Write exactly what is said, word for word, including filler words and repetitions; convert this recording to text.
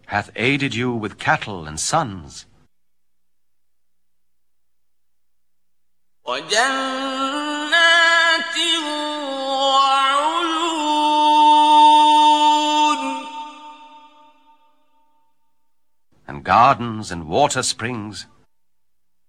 hath aided you with cattle and sons. وَجَنَّاتٍ وَعُيُونٍ And gardens and water springs.